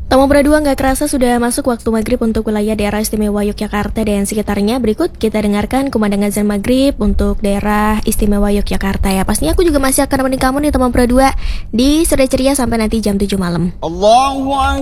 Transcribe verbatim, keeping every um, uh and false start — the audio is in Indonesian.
Tamu berdua nggak kerasa sudah masuk waktu maghrib untuk wilayah daerah istimewa Yogyakarta dan sekitarnya. Berikut kita dengarkan kumandang azan maghrib untuk daerah istimewa Yogyakarta ya. Pastinya aku juga masih akan nemenin kamu nih teman berdua di Sore Ceria sampai nanti jam tujuh malam. Allahu